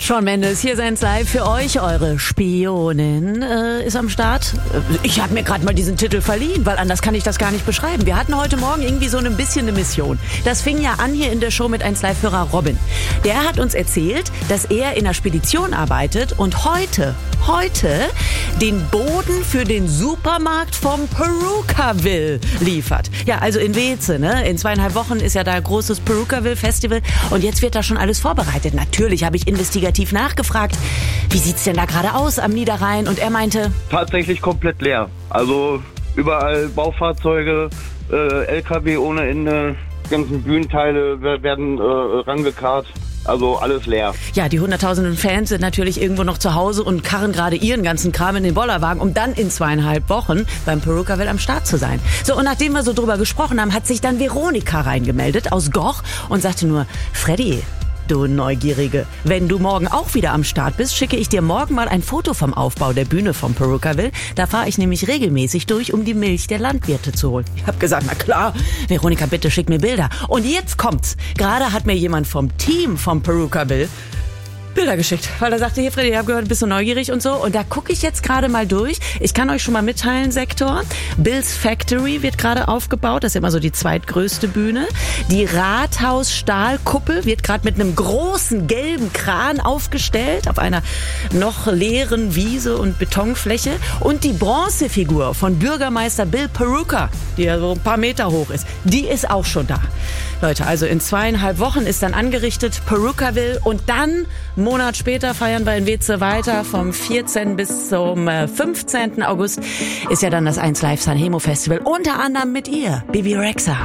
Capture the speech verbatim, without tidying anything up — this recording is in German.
Shawn Mendes, hier sein Live für euch. Eure Spionin äh, ist am Start. Ich habe mir gerade mal diesen Titel verliehen, weil anders kann ich das gar nicht beschreiben. Wir hatten heute Morgen irgendwie so ein bisschen eine Mission. Das fing ja an hier in der Show mit eins Live-Hörer Robin. Der hat uns erzählt, dass er in einer Spedition arbeitet und heute, heute den Boden für den Supermarkt vom Perukaville liefert. Ja, also in Weeze, ne? In zweieinhalb Wochen ist ja da großes Perukaville Festival und jetzt wird da schon alles vorbereitet. Natürlich habe ich investigativ nachgefragt, wie sieht's denn da gerade aus am Niederrhein? Und er meinte, tatsächlich komplett leer. Also überall Baufahrzeuge, äh, L K W ohne Ende, ganzen Bühnenteile werden äh, rangekarrt. Also alles leer. Ja, die hunderttausenden Fans sind natürlich irgendwo noch zu Hause und karren gerade ihren ganzen Kram in den Bollerwagen, um dann in zweieinhalb Wochen beim Perukaville am Start zu sein. So, und nachdem wir so drüber gesprochen haben, hat sich dann Veronika reingemeldet aus Goch und sagte nur, Freddy, du Neugierige, wenn du morgen auch wieder am Start bist, schicke ich dir morgen mal ein Foto vom Aufbau der Bühne vom Perukaville. Da fahre ich nämlich regelmäßig durch, um die Milch der Landwirte zu holen. Ich habe gesagt, na klar, Veronika, bitte schick mir Bilder. Und jetzt kommt's. Gerade hat mir jemand vom Team vom Perukaville Bilder geschickt, weil er sagte, hier Freddy, ich habe gehört, bist du neugierig und so. Und da gucke ich jetzt gerade mal durch. Ich kann euch schon mal mitteilen, Sektor. Bill's Factory wird gerade aufgebaut. Das ist immer so die zweitgrößte Bühne. Die Rathaus-Stahlkuppel wird gerade mit einem großen gelben Kran aufgestellt auf einer noch leeren Wiese und Betonfläche. Und die Bronzefigur von Bürgermeister Bill Peruka, die ja so ein paar Meter hoch ist, die ist auch schon da. Leute, also in zweieinhalb Wochen ist dann angerichtet Perukaville und dann einen Monat später feiern wir in Weeze weiter. Vom vierzehnten bis zum fünfzehnten August ist ja dann das eins Live Sanremo Festival. Unter anderem mit ihr, Bebe Rexha.